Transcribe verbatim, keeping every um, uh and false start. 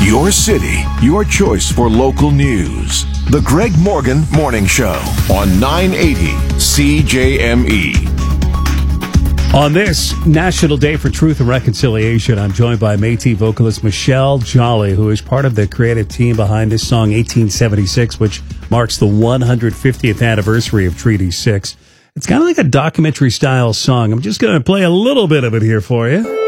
Your city, your choice for local news. The Greg Morgan Morning Show on nine eighty C J M E. On this National Day for Truth and Reconciliation, I'm joined by Métis vocalist Michelle Jolly, who is part of the creative team behind this song, eighteen seventy-six, which marks the one hundred fiftieth anniversary of Treaty six. It's kind of like a documentary-style song. I'm just going to play a little bit of it here for you.